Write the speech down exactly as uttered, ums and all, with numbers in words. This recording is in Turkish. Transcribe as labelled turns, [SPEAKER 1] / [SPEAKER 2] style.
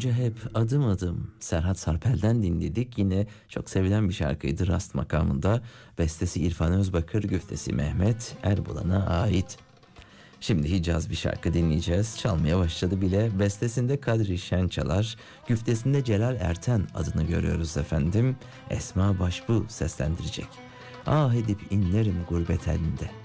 [SPEAKER 1] önce hep adım adım Serhat Sarpel'den dinledik. Yine çok sevilen bir şarkıydı Rast makamında. Bestesi İrfan Özbakır, güftesi Mehmet Erbulan'a ait. Şimdi Hicaz bir şarkı dinleyeceğiz. Çalmaya başladı bile. Bestesinde Kadri Şençalar, güftesinde Celal Erten adını görüyoruz efendim. Esma Başbuğ seslendirecek. Ah edip inlerim gurbet elinde.